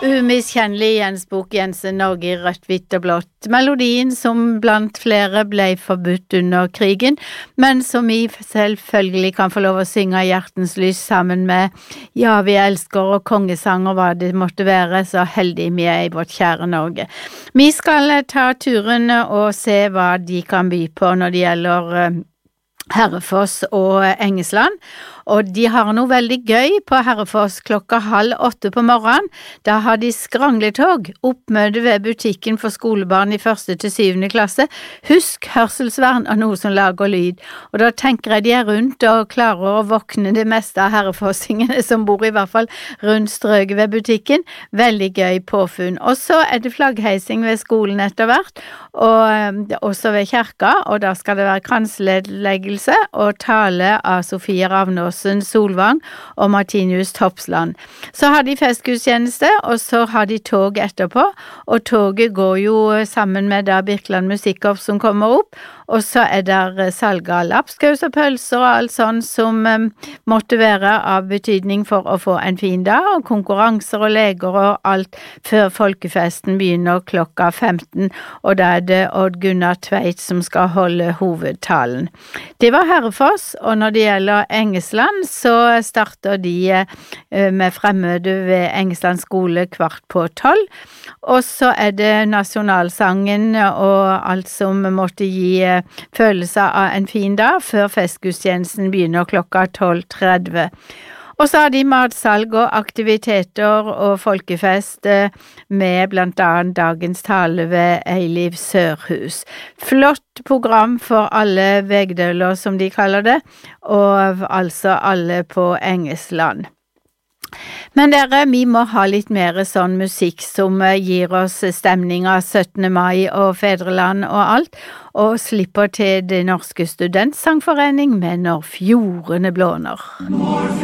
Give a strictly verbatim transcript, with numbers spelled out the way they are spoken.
Umiskjennelig Jens Bukk Jensen, Norge i rødt, hvitt og blått. Melodien som blant flere ble forbudt under krigen, men som vi selvfølgelig kan få lov å synge i hjertens lys sammen med Ja, vi elsker og kongesang og hva det måtte være, så heldig vi er i vårt kjære Norge. Vi skal ta turen og se hva de kan by på når det gjelder Herrefoss og Engesland, og de har noe veldig gøy på Herrefoss klokka halv åtte på morgenen. Da har de skrangletog, oppmøte ved butikken for skolebarn i første til syvende klasse. Husk hørselsvern og noe som lager lyd, og da tenker jeg de er rundt og klarer å våkne det meste av herrefossingene som bor i hvert fall rundt strøket ved butikken. Veldig gøy påfunn. Og så er det flaggheising ved skolen etter hvert, og også ved kirka, og da skal det være kransledleggelse og tale av Sofie Ravnås Solvang og Martinius Topsland. Så har de festgudstjeneste, og så har de tog etterpå, og toget går jo sammen med da Birkeland Musikkorps som kommer opp, og så er der salg av lapskaus og pølser og alt sånn som um, måtte være av betydning for å få en fin dag, og konkurranser og leger og alt før folkefesten begynner klokka femten, og da er det Odd Gunnar Tveit som skal holde hovedtalen. Det var Herrefoss, og når det gjelder Engesland, så starter de uh, med fremmøte ved Engesland skole kvart på tolv, og så er det nasjonalsangen og alt som måtte gi uh, følelse av en fin dag før festgudstjenesten begynner klokka tolv tretti. Og så har de matsalg og aktiviteter og folkefest med blant annet dagens tale ved Eiliv Sørhus. Flott program for alle vegdøler som de kaller det, og altså alle på Engesland. Men dere, vi må ha litt mer sånn musikk som gir oss stemning av syttende mai og fedreland og alt, og slipper til Det Norske Studentsangforening med Når fjordene blåner.